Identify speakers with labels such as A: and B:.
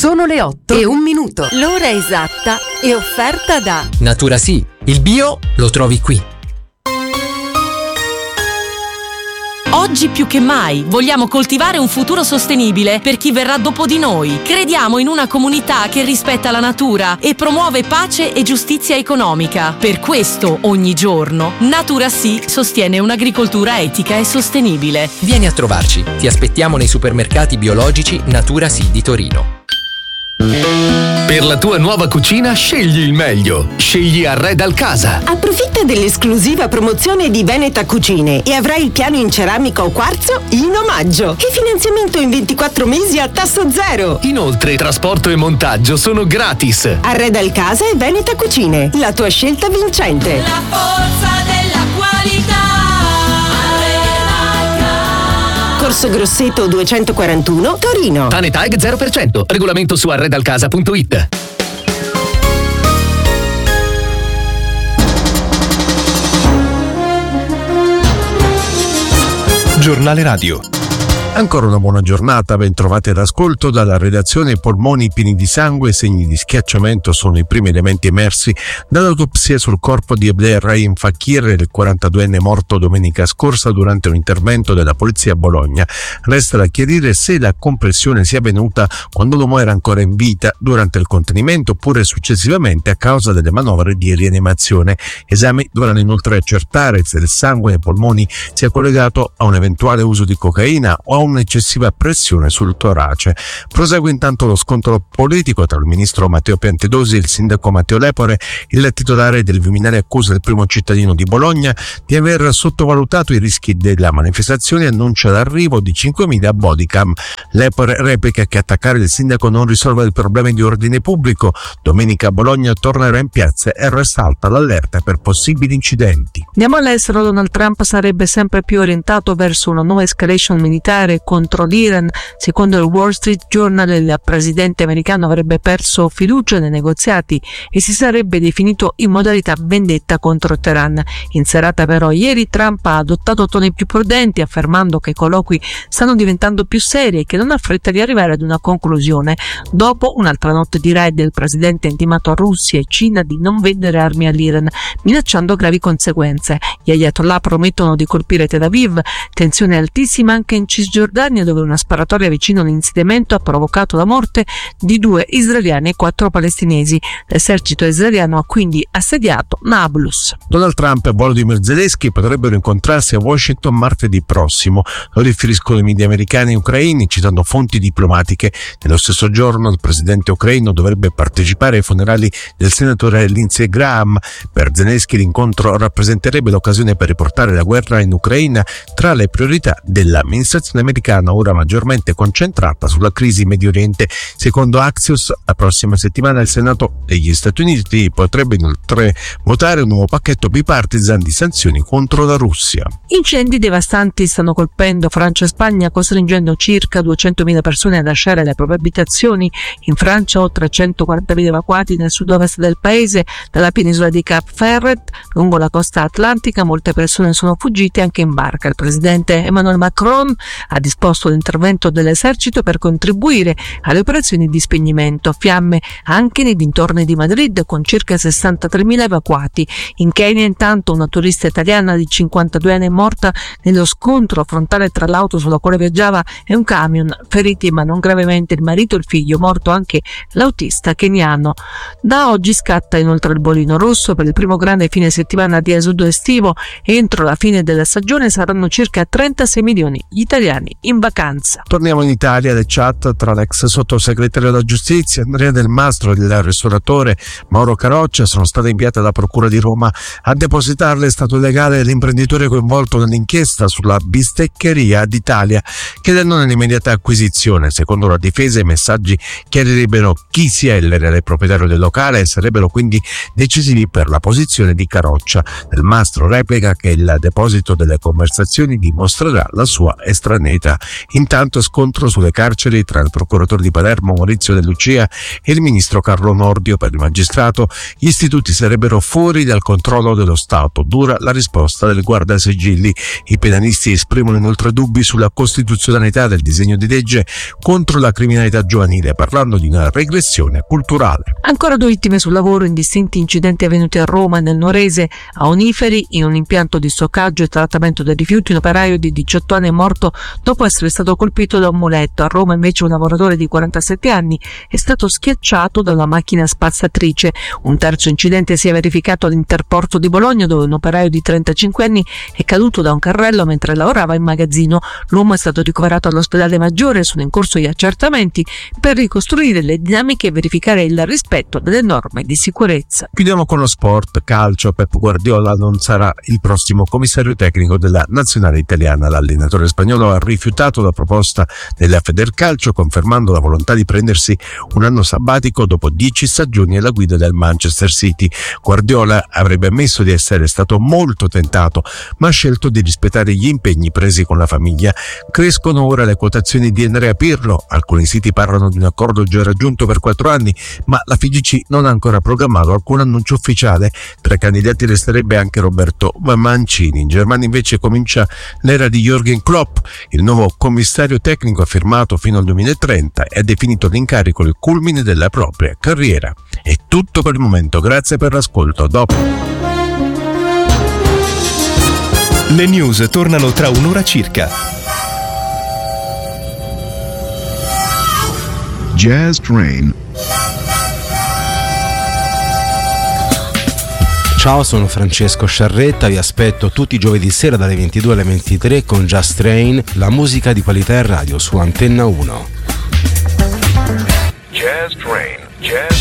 A: Sono le 8:01.
B: L'ora esatta è offerta da
C: Natura Sì, il bio lo trovi qui.
D: Oggi più che mai vogliamo coltivare un futuro sostenibile per chi verrà dopo di noi. Crediamo in una comunità che rispetta la natura e promuove pace e giustizia economica. Per questo, ogni giorno, Natura Sì sostiene un'agricoltura etica e sostenibile.
C: Vieni a trovarci, ti aspettiamo nei supermercati biologici Natura Sì di Torino.
E: Per la tua nuova cucina scegli il meglio. Scegli Arredal Casa.
F: Approfitta dell'esclusiva promozione di Veneta Cucine e avrai il piano in ceramica o quarzo in omaggio e finanziamento in 24 mesi a tasso zero.
E: Inoltre trasporto e montaggio sono gratis.
F: Arredal Casa e Veneta Cucine, la tua scelta vincente.
B: La forza della qualità.
F: Corso Grosseto 241, Torino.
E: Tanetag 0%. Regolamento su arredalcasa.it.
G: Giornale Radio. Ancora una buona giornata, ben trovati all'ascolto dalla redazione. Polmoni pieni di sangue e segni di schiacciamento sono i primi elementi emersi dall'autopsia sul corpo di Abderrahim Fakir, il 42enne morto domenica scorsa durante un intervento della polizia a Bologna. Resta da chiarire se la compressione sia avvenuta quando l'uomo era ancora in vita durante il contenimento oppure successivamente a causa delle manovre di rianimazione. Esami dovranno inoltre accertare se il sangue nei polmoni sia collegato a un eventuale uso di cocaina o a un'eccessiva pressione sul torace. Prosegue intanto lo scontro politico tra il ministro Matteo Piantedosi e il sindaco Matteo Lepore. Il titolare del Viminale accusa il primo cittadino di Bologna di aver sottovalutato i rischi della manifestazione e annuncia l'arrivo di 5.000 bodycam. Lepore replica che attaccare il sindaco non risolve il problema di ordine pubblico. Domenica a Bologna tornerà in piazza e resta alta l'allerta per possibili incidenti.
H: Andiamo all'estero. Donald Trump sarebbe sempre più orientato verso una nuova escalation militare contro l'Iran. Secondo il Wall Street Journal, il presidente americano avrebbe perso fiducia nei negoziati e si sarebbe definito in modalità vendetta contro Teheran. In serata però ieri Trump ha adottato toni più prudenti, affermando che i colloqui stanno diventando più seri e che non ha fretta di arrivare ad una conclusione. Dopo un'altra notte di raid, il presidente ha intimato a Russia e Cina di non vendere armi all'Iran, minacciando gravi conseguenze. Gli ayatollah promettono di colpire Tel Aviv. Tensione altissima anche in Cisgiordania, dove una sparatoria vicino all'insediamento ha provocato la morte di 2 israeliani e 4 palestinesi. L'esercito israeliano ha quindi assediato Nablus.
G: Donald Trump e Volodymyr Zelensky potrebbero incontrarsi a Washington martedì prossimo. Lo riferiscono i media americani e ucraini, citando fonti diplomatiche. Nello stesso giorno il presidente ucraino dovrebbe partecipare ai funerali del senatore Lindsey Graham. Per Zelensky l'incontro rappresenterebbe l'occasione per riportare la guerra in Ucraina tra le priorità dell'amministrazione americana, ora maggiormente concentrata sulla crisi Medio Oriente. Secondo Axios, la prossima settimana il Senato degli Stati Uniti potrebbe inoltre votare un nuovo pacchetto bipartisan di sanzioni contro la Russia.
H: Incendi devastanti stanno colpendo Francia e Spagna, costringendo circa 200.000 persone a lasciare le proprie abitazioni. In Francia oltre 140.000 evacuati nel sud-ovest del paese, dalla penisola di Cap Ferret lungo la costa atlantica. Molte persone sono fuggite anche in barca. Il presidente Emmanuel Macron ha disposto l'intervento dell'esercito per contribuire alle operazioni di spegnimento. Fiamme anche nei dintorni di Madrid, con circa 63.000 evacuati. In Kenya intanto una turista italiana di 52 anni è morta nello scontro frontale tra l'auto sulla quale viaggiava e un camion. Feriti ma non gravemente il marito e il figlio, morto anche l'autista keniano. Da oggi scatta inoltre il bollino rosso per il primo grande fine settimana di esodo estivo. Entro la fine della stagione saranno circa 36 milioni gli italiani in vacanza.
G: Torniamo in Italia. Le chat tra l'ex sottosegretario della giustizia Andrea Del Mastro e il ristoratore Mauro Caroccia sono state inviate alla Procura di Roma. A depositarle è stato legale l'imprenditore coinvolto nell'inchiesta sulla bisteccheria d'Italia, chiedendone l'immediata acquisizione. Secondo la difesa, i messaggi chiarirebbero chi sia il reale proprietario del locale e sarebbero quindi decisivi per la posizione di Caroccia. Del Mastro replica che il deposito delle conversazioni dimostrerà la sua estraneità. criminalità. Intanto scontro sulle carceri tra il procuratore di Palermo Maurizio De Lucia e il ministro Carlo Nordio. Per il magistrato gli istituti sarebbero fuori dal controllo dello Stato, dura la risposta del guardasigilli. I penalisti esprimono inoltre dubbi sulla costituzionalità del disegno di legge contro la criminalità giovanile, parlando di una regressione culturale.
H: Ancora 2 vittime sul lavoro in distinti incidenti avvenuti a Roma e nel Nuorese. A Oniferi, in un impianto di stoccaggio e trattamento dei rifiuti, un operaio di 18 anni è morto dopo essere stato colpito da un muletto. A Roma invece un lavoratore di 47 anni è stato schiacciato da una macchina spazzatrice. Un terzo incidente si è verificato all'Interporto di Bologna, dove un operaio di 35 anni è caduto da un carrello mentre lavorava in magazzino. L'uomo è stato ricoverato all'ospedale Maggiore, sono in corso gli accertamenti per ricostruire le dinamiche e verificare il rispetto delle norme di sicurezza.
G: Chiudiamo con lo sport calcio. Pep Guardiola non sarà il prossimo commissario tecnico della nazionale italiana. L'allenatore spagnolo ha rifiutato la proposta della Federcalcio, confermando la volontà di prendersi un anno sabbatico dopo 10 stagioni alla guida del Manchester City. Guardiola avrebbe ammesso di essere stato molto tentato, ma ha scelto di rispettare gli impegni presi con la famiglia. Crescono ora le quotazioni di Andrea Pirlo. Alcuni siti parlano di un accordo già raggiunto per 4 anni, ma la FIGC non ha ancora programmato alcun annuncio ufficiale. Tra i candidati resterebbe anche Roberto Mancini. In Germania invece comincia l'era di Jürgen Klopp. Il nuovo commissario tecnico ha firmato fino al 2030 e ha definito l'incarico il culmine della propria carriera. È tutto per il momento, grazie per l'ascolto. Dopo.
E: Le news tornano tra un'ora circa.
I: Jazz Train.
J: Ciao, sono Francesco Sciarretta, vi aspetto tutti i giovedì sera dalle 22 alle 23 con Jazz Train, la musica di qualità in radio su Antenna 1.
I: Jazz Train. Jazz